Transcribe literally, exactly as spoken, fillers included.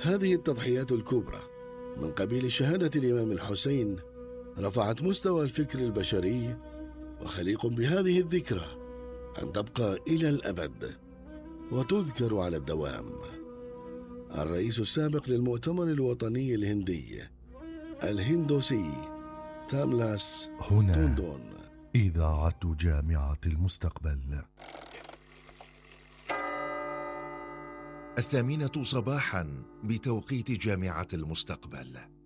هذه التضحيات الكبرى من قبيل شهادة الإمام الحسين رفعت مستوى الفكر البشري، وخليق بهذه الذكرى أن تبقى إلى الأبد وتذكر على الدوام. الرئيس السابق للمؤتمر الوطني الهندي الهندوسي تاملاس هنا توندون. إذاعة جامعة المستقبل. الثامنة صباحا بتوقيت جامعة المستقبل.